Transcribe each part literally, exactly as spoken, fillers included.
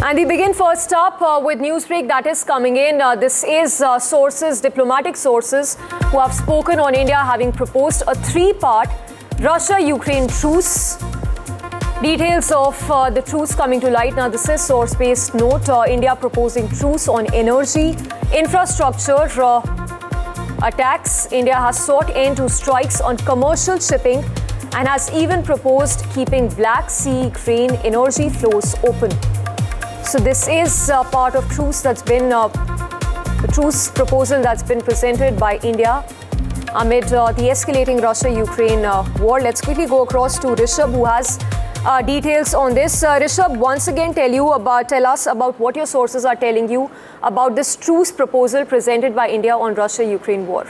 And we begin first up uh, with Newsbreak that is coming in. Uh, this is uh, sources, diplomatic sources, who have spoken on India having proposed a three-part Russia-Ukraine truce. Details of uh, the truce coming to light. Now, this is source-based note. Uh, India proposing truce on energy, infrastructure, uh, attacks. India has sought end to strikes on commercial shipping and has even proposed keeping Black Sea grain energy flows open. So this is uh, part of truce that's been, uh, the truce proposal that's been presented by India amid uh, the escalating Russia-Ukraine uh, war. Let's quickly go across to Rishabh, who has uh, details on this. Uh, Rishabh, once again, tell you about, tell us about what your sources are telling you about this truce proposal presented by India on Russia-Ukraine war.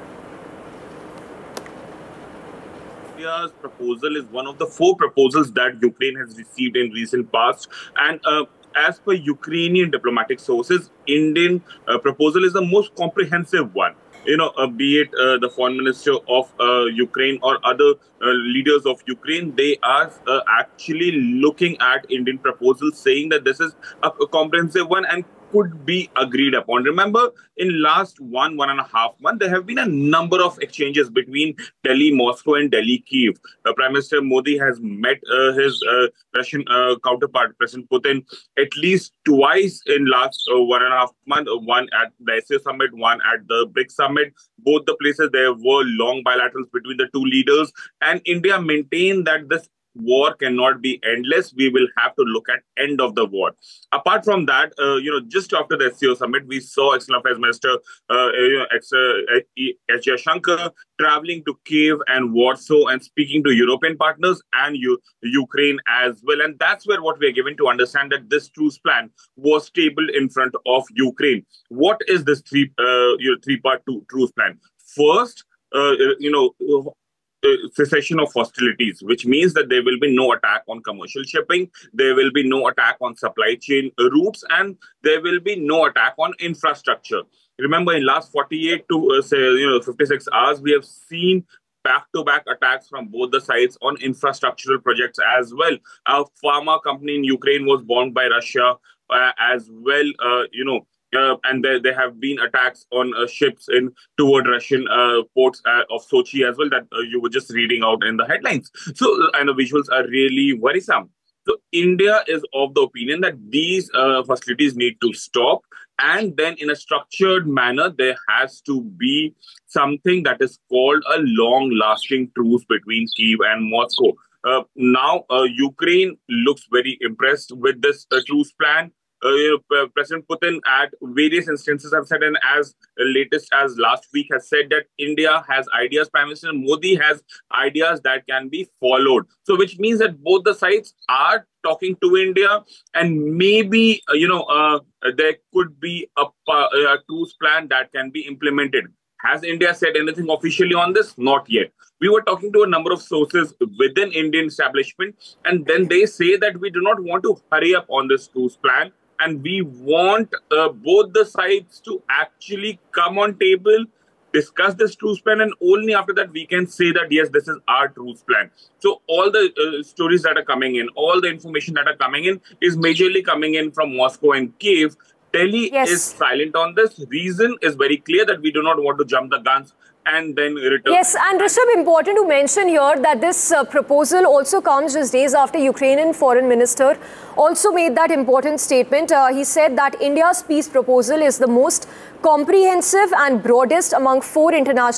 India's proposal is one of the four proposals that Ukraine has received in recent past, and uh, as per Ukrainian diplomatic sources, Indian uh, proposal is the most comprehensive one. You know, uh, be it uh, the foreign minister of uh, Ukraine or other uh, leaders of Ukraine, they are uh, actually looking at Indian proposal, saying that this is a, a comprehensive one and could be agreed upon. Remember, in last one, one and a half month, there have been a number of exchanges between Delhi, Moscow and Delhi, Kiev. Uh, Prime Minister Modi has met uh, his uh, Russian uh, counterpart, President Putin, at least twice in last uh, one and a half month, uh, one at the S C O summit, one at the BRICS summit. Both the places, there were long bilaterals between the two leaders, and India maintained that this war cannot be endless. We will have to look at end of the war. Apart from that, uh, you know, just after the S C O summit, we saw External Affairs Minister uh, you know, ex, uh, S. Jaishankar traveling to Kiev and Warsaw and speaking to European partners and U Ukraine as well. And that's where what we are given to understand that this truce plan was tabled in front of Ukraine. What is this three uh, you know, three-part truce plan? First, uh, you know. Uh, cessation of hostilities, which means that there will be no attack on commercial shipping, there will be no attack on supply chain routes, and there will be no attack on infrastructure. Remember, in last forty-eight to uh, say you know fifty-six hours, we have seen back-to-back attacks from both the sides on infrastructural projects as well. A pharma company in Ukraine was bombed by Russia uh, as well. Uh, you know. Uh, and there, there have been attacks on uh, ships in toward Russian uh, ports uh, of Sochi as well that uh, you were just reading out in the headlines. So, uh, and the visuals are really worrisome. So, India is of the opinion that these uh, hostilities need to stop, and then in a structured manner, there has to be something that is called a long-lasting truce between Kyiv and Moscow. Uh, now, uh, Ukraine looks very impressed with this uh, truce plan. Uh, you know, President Putin at various instances have said, and as latest as last week has said that India has ideas. Prime Minister Modi has ideas that can be followed. So, which means that both the sides are talking to India, and maybe uh, you know uh, there could be a, a truce plan that can be implemented. Has India said anything officially on this? Not yet. We were talking to a number of sources within Indian establishment, and then they say that we do not want to hurry up on this truce plan. And we want uh, both the sides to actually come on table, discuss this truce plan, and only after that we can say that, yes, this is our truce plan. So all the uh, stories that are coming in, all the information that are coming in is majorly coming in from Moscow and Kiev. Delhi yes. is silent on this. Reason is very clear that we do not want to jump the guns and then return. Yes, and Rishabh, important to mention here that this uh, proposal also comes just days after Ukrainian foreign minister also made that important statement. Uh, he said that India's peace proposal is the most comprehensive and broadest among four international